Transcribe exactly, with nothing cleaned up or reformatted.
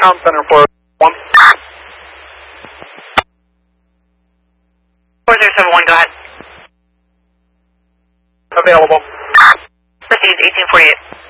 Town Center for one. four zero seven one, go ahead. Available. Proceed, eighteen forty-eight.